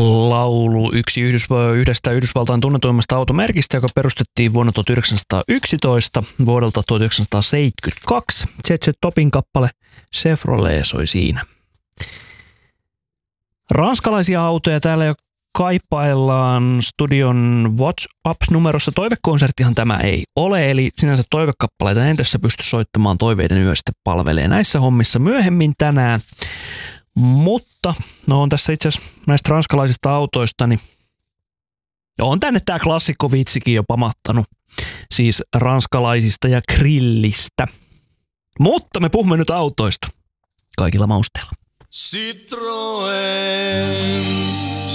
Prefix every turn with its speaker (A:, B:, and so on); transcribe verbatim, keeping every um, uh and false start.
A: laulu yksi Yhdysva- yhdestä Yhdysvaltain tunnetuimmasta automerkistä, joka perustettiin vuonna tuhatyhdeksänsataayksitoista, vuodelta tuhatyhdeksänsataaseitsemänkymmentäkaksi. Z Z Topin kappale Chevrolet soi siinä. Ranskalaisia autoja täällä jo kaipaillaan studion What's Up-numerossa. Toivekonserttihan tämä ei ole, eli sinänsä toivekappaleita en tässä pysty soittamaan, toiveiden yö sitten palvelee näissä hommissa myöhemmin tänään. Mutta, no on tässä itse asiassa näistä ranskalaisista autoista, niin on tänne tää klassikkovitsikin jo pamattanut. Siis ranskalaisista ja grillistä. Mutta me puhumme nyt autoista kaikilla mausteilla.
B: Citroën.